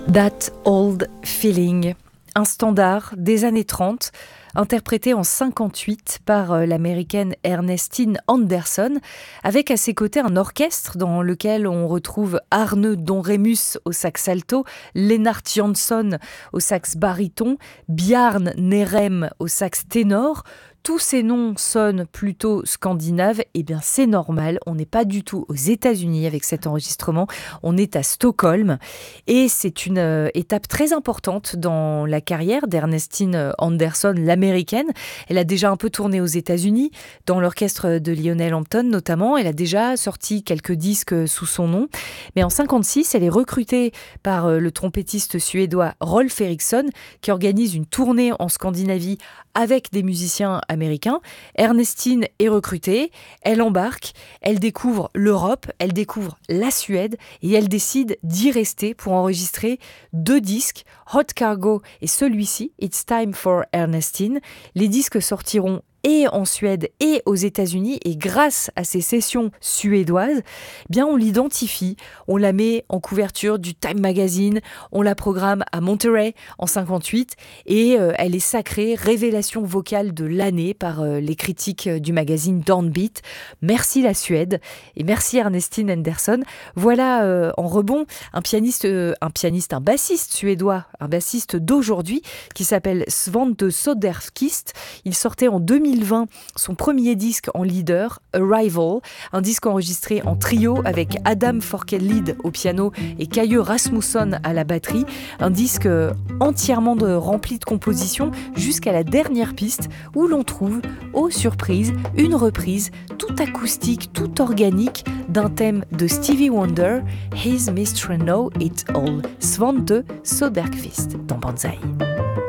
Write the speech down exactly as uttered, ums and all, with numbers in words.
That Old Feeling, un standard des années trente, interprété en cinquante-huit par l'américaine Ernestine Anderson, avec à ses côtés un orchestre dans lequel on retrouve Arne Donremus au sax alto, Lennart Jansson au sax baryton, Bjarne Nerem au sax ténor. Tous ces noms sonnent plutôt scandinaves, et bien c'est normal, on n'est pas du tout aux États-Unis avec cet enregistrement, on est à Stockholm et c'est une euh, étape très importante dans la carrière d'Ernestine Anderson, l'américaine. Elle a déjà un peu tourné aux États-Unis, dans l'orchestre de Lionel Hampton notamment, elle a déjà sorti quelques disques sous son nom, mais en cinquante-six, elle est recrutée par euh, le trompettiste suédois Rolf Eriksson qui organise une tournée en Scandinavie avec des musiciens américain. Ernestine est recrutée, elle embarque, elle découvre l'Europe, elle découvre la Suède et elle décide d'y rester pour enregistrer deux disques, Hot Cargo et celui-ci, It's Time for Ernestine. Les disques sortiront et en Suède et aux États-Unis, et grâce à ces sessions suédoises, eh bien on l'identifie, on la met en couverture du Time Magazine, on la programme à Monterey en cinquante-huit et euh, elle est sacrée révélation vocale de l'année par euh, les critiques du magazine Downbeat. Merci la Suède et merci Ernestine Anderson. Voilà euh, en rebond un pianiste, euh, un pianiste, un bassiste suédois, un bassiste d'aujourd'hui qui s'appelle Svante Söderqvist. Il sortait en deux mille vingt son premier disque en leader, Arrival, un disque enregistré en trio avec Adam Forkelid au piano et Kaye Rasmussen à la batterie, un disque entièrement de, rempli de compositions jusqu'à la dernière piste où l'on trouve, aux surprises, une reprise tout acoustique, tout organique d'un thème de Stevie Wonder, His Mistress Know It All, Svante Söderqvist dans Banzai.